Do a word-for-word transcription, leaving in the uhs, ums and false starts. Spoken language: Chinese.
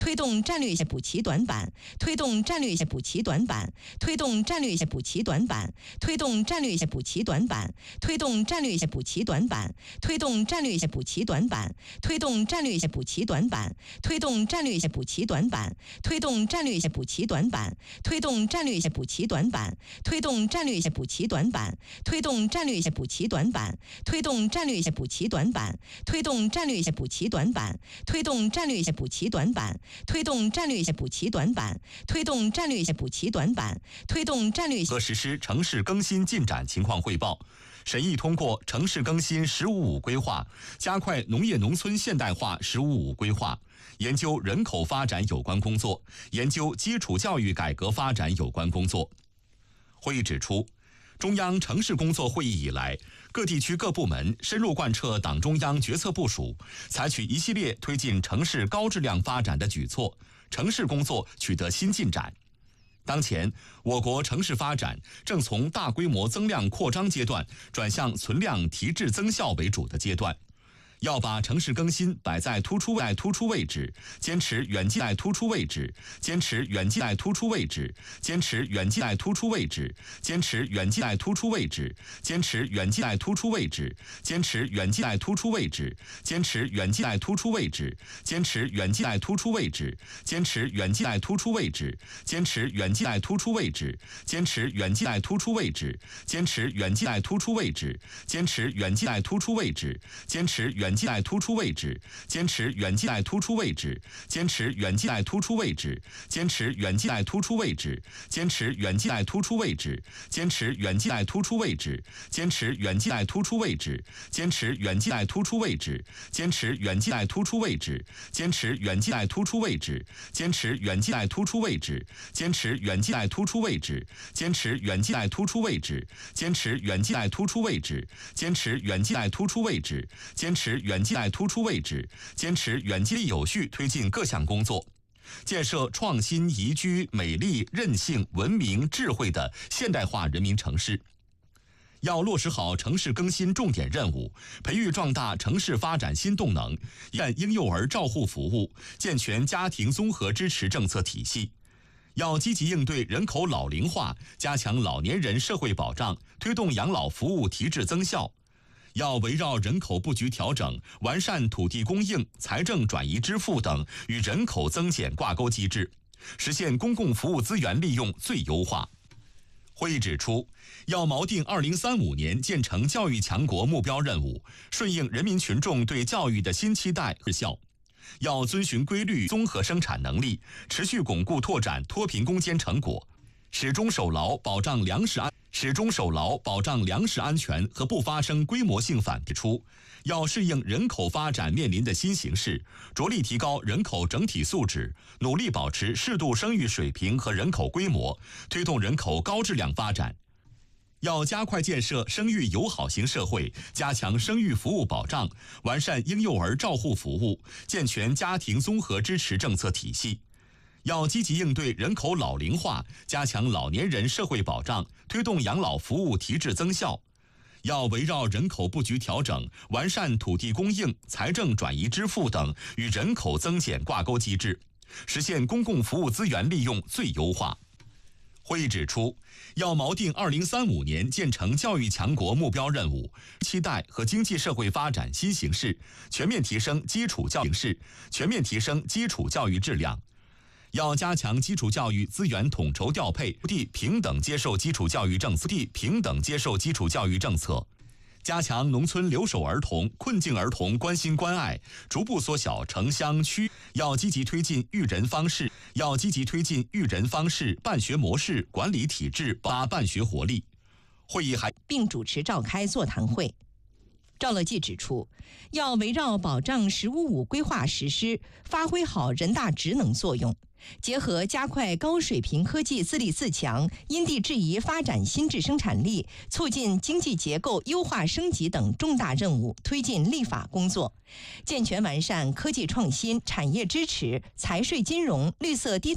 推动战略性补齐短板，推动战略性补齐短板，推动战略性补齐短板，推动战略性补齐短板，推动战略性补齐短板，推动战略性补齐短板，推动战略性补齐短板，推动战略性补齐短板，推动战略性补齐短板，推动战略性补齐短板，推动战略性补齐短板，推动战略性补齐短板，推动战略性补齐短板，推动战略性补齐短板，推动战略性补齐短板。推动战略性补齐短板，推动战略性补齐短板，推动战略和实施城市更新进展情况汇报，审议通过城市更新“十五五”规划，加快农业农村现代化“十五五”规划，研究人口发展有关工作，研究基础教育改革发展有关工作。会议指出，中央城市工作会议以来，各地区各部门深入贯彻党中央决策部署，采取一系列推进城市高质量发展的举措，城市工作取得新进展。当前，我国城市发展正从大规模增量扩张阶段转向存量提质增效为主的阶段。要把城市更新摆在突出在突出位置，坚持远近在突出位置，坚持远近在突出位置，坚持远近在突出位置，坚持远近在突出位置，坚持远近在突出位置，坚持远近在突出位置，坚持远近在突出位置，坚持远近在突出位置，坚持远近在突出位置，坚持远近在突出位置，坚持远近在突出位置，坚持远近在突出位置，坚持远近在突出位置，坚持远远近在突出位置，坚持远近在突出位置，坚持远近在突出位置，坚持远近在突出位置，坚持远近在突出位置，坚持远近在突出位置，坚持远近在突出位置，坚持远近在突出位置，坚持远近在突出位置，坚持远近在突出位置，坚持远近在突出位置，坚持远近在突出位置，坚持远近在突出位置，坚持远近在突出位置，坚持远近在突出位置，坚持远近在突出位置，坚持远近有序推进各项工作，建设创新、宜居、美丽、韧性、文明、智慧的现代化人民城市。要落实好城市更新重点任务，培育壮大城市发展新动能，建婴幼儿照护服务，健全家庭综合支持政策体系。要积极应对人口老龄化，加强老年人社会保障，推动养老服务提质增效。要围绕人口布局调整，完善土地供应、财政转移支付等与人口增减挂钩机制，实现公共服务资源利用最优化。会议指出，要锚定二零三五年建成教育强国目标任务，顺应人民群众对教育的新期待和效。要遵循规律综合生产能力，持续巩固拓展脱贫攻坚成果，始终守牢保障粮食安始终守牢保障粮食安全和不发生规模性反提出，要适应人口发展面临的新形势，着力提高人口整体素质，努力保持适度生育水平和人口规模，推动人口高质量发展。要加快建设生育友好型社会，加强生育服务保障，完善婴幼儿照护服务，健全家庭综合支持政策体系。要积极应对人口老龄化，加强老年人社会保障，推动养老服务提质增效。要围绕人口布局调整，完善土地供应、财政转移支付等与人口增减挂钩机制，实现公共服务资源利用最优化。会议指出，要锚定二零三五年建成教育强国目标任务，期待和经济社会发展新形势，全面提升基础教育形势，全面提升基础教育质量。要加强基础教育资源统筹调配，地平等接受基础教育政策，地平等接受基础教育政策，加强农村留守儿童、困境儿童关心关爱，逐步缩小城乡区。要积极推进育人方式，要积极推进育人方式、办学模式、管理体制，把办学活力。会议还并主持召开座谈会。赵乐际指出，要围绕保障“十五五”规划实施，发挥好人大职能作用，结合加快高水平科技自立自强、因地制宜发展新质生产力、促进经济结构优化升级等重大任务，推进立法工作，健全完善科技创新、产业支持、财税金融、绿色低